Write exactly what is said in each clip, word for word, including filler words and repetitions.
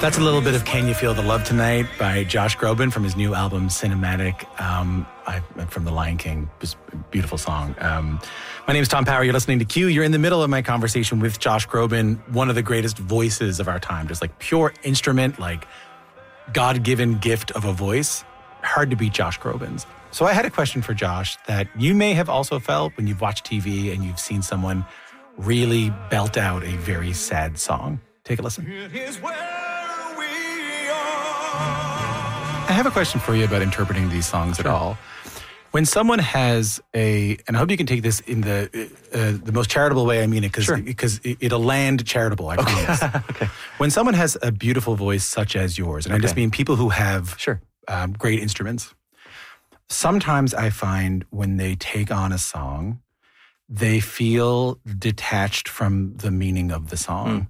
That's a little bit of Can You Feel the Love Tonight by Josh Groban from his new album, Cinematic, um, I, from The Lion King. Just a beautiful song. Um, my name is Tom Power. You're listening to Q. You're in the middle of my conversation with Josh Groban, one of the greatest voices of our time. Just like pure instrument, like God-given gift of a voice. Hard to beat Josh Groban's. So I had a question for Josh that you may have also felt when you've watched T V and you've seen someone really belt out a very sad song. Take a listen. I have a question for you about interpreting these songs sure. at all. When someone has a, and I hope you can take this in the uh, the most charitable way I mean it, because sure. because it'll land charitable, I promise. Okay. okay. When someone has a beautiful voice such as yours, and okay. I just mean people who have sure. um, great instruments, sometimes I find when they take on a song, they feel detached from the meaning of the song. Mm.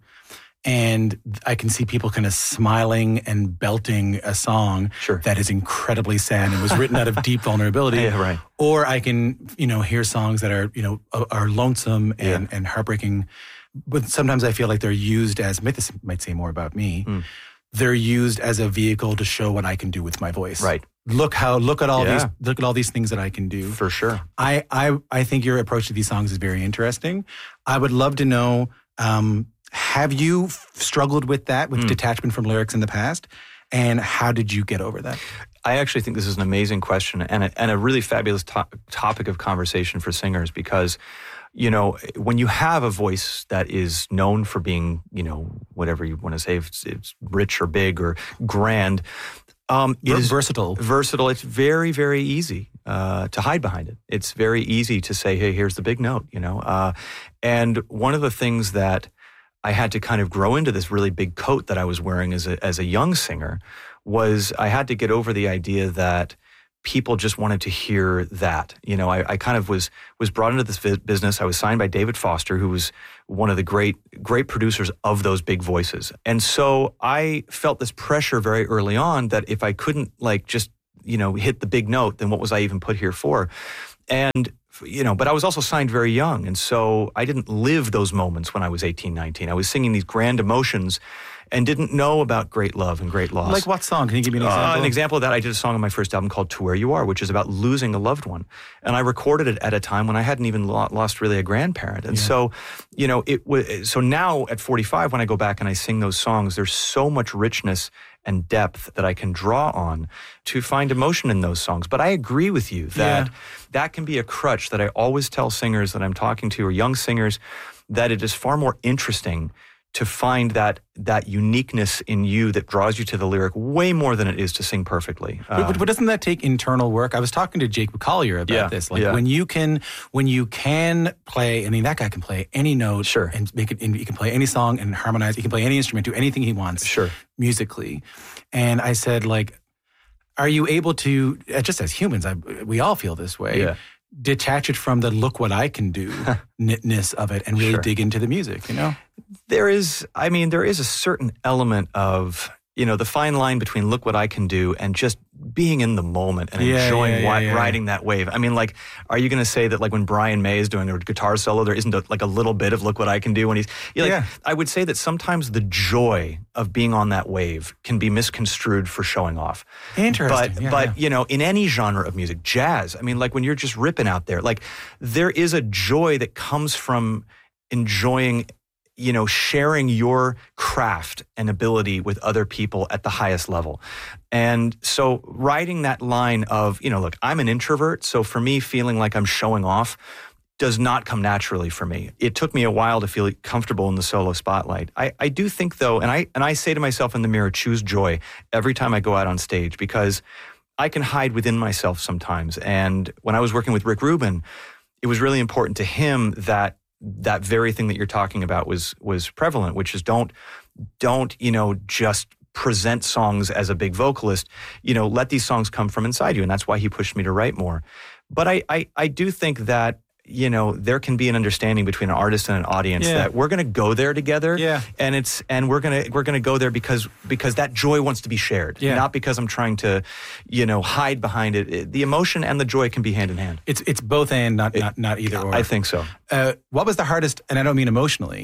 And I can see people kind of smiling and belting a song sure. that is incredibly sad and was written out of deep vulnerability. Yeah, right. Or I can, you know, hear songs that are, you know, are lonesome and, yeah. and heartbreaking. But sometimes I feel like they're used as, this might say more about me, mm. they're used as a vehicle to show what I can do with my voice. Right. Look how, look at all yeah. these, look at all these things that I can do. For sure. I, I, I think your approach to these songs is very interesting. I would love to know, um, have you f- struggled with that, with mm. detachment from lyrics in the past? And how did you get over that? I actually think this is an amazing question and a, and a really fabulous to- topic of conversation for singers because, you know, when you have a voice that is known for being, you know, whatever you want to say, if it's, it's rich or big or grand, um, it Ver- is versatile. Versatile. It's very, very easy uh, to hide behind it. It's very easy to say, hey, here's the big note, you know. Uh, and one of the things that I had to kind of grow into this really big coat that I was wearing as a as a young singer was I had to get over the idea that people just wanted to hear that. You know, I, I kind of was was brought into this business. I was signed by David Foster, who was one of the great great producers of those big voices. And so I felt this pressure very early on that if I couldn't like just, you know, hit the big note, then what was I even put here for? And you know, but I was also signed very young. And so I didn't live those moments when I was eighteen, nineteen. I was singing these grand emotions and didn't know about great love and great loss. Like what song? Can you give me an example? Uh, an example of that, I did a song on my first album called To Where You Are, which is about losing a loved one. And I recorded it at a time when I hadn't even lo- lost really a grandparent. And yeah. so, you know, it was, so now at forty-five, when I go back and I sing those songs, there's so much richness and depth that I can draw on to find emotion in those songs. But I agree with you that yeah. that can be a crutch that I always tell singers that I'm talking to or young singers that it is far more interesting to find that that uniqueness in you that draws you to the lyric way more than it is to sing perfectly. Uh, but, but doesn't that take internal work? I was talking to Jake Collier about yeah, this. Like yeah. when you can, when you can play. I mean, that guy can play any note, sure, and make it. And he can play any song and harmonize. He can play any instrument, do anything he wants, sure, musically. And I said, like, are you able to? Just as humans, I, we all feel this way. Yeah. Detach it from the look what I can do ness of it and really sure. dig into the music, you know? There is, I mean, there is a certain element of, you know, the fine line between look what I can do and just being in the moment and yeah, enjoying yeah, yeah, wi- yeah. riding that wave. I mean, like, are you going to say that like when Brian May is doing a guitar solo, there isn't a, like a little bit of look what I can do when he's, you know, like, yeah. I would say that sometimes the joy of being on that wave can be misconstrued for showing off. Interesting. But, yeah, but yeah. you know, in any genre of music, jazz, I mean, like when you're just ripping out there, like there is a joy that comes from enjoying, you know, sharing your craft and ability with other people at the highest level. And so riding that line of, you know, look, I'm an introvert. So for me, feeling like I'm showing off does not come naturally for me. It took me a while to feel comfortable in the solo spotlight. I, I do think though, and I, and I say to myself in the mirror, choose joy every time I go out on stage because I can hide within myself sometimes. And when I was working with Rick Rubin, it was really important to him that that very thing that you're talking about was was prevalent, which is don't don't you know just present songs as a big vocalist. You know, let these songs come from inside you, and that's why he pushed me to write more. But I I, I do think that you know there can be an understanding between an artist and an audience yeah. that we're going to go there together. Yeah. and it's and we're gonna we're gonna go there because because that joy wants to be shared, yeah. not because I'm trying to you know hide behind it. it. The emotion and the joy can be hand in hand. It's it's both and not it, not not either or. I think so. Uh, what was the hardest? And I don't mean emotionally. Yeah.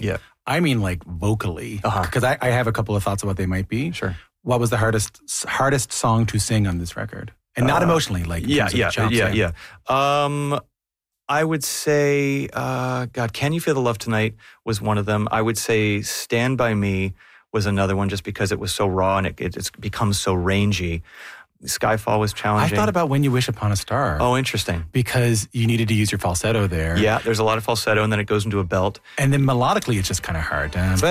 I mean like vocally, because Uh-huh. I, I have a couple of thoughts about what they might be. Sure. What was the hardest hardest song to sing on this record? And not Uh, emotionally, like in Yeah, terms of yeah, chops, yeah, yeah. Um, I would say, uh, God, Can You Feel the Love Tonight was one of them. I would say Stand By Me was another one just because it was so raw and it, it, it's become so rangy. Skyfall was I challenging. thought about When You Wish Upon a Star. Oh, interesting. Because you needed to use your falsetto there. Yeah, there's a lot of falsetto and then it goes into a belt. And then melodically, it's just kind of hard. Um,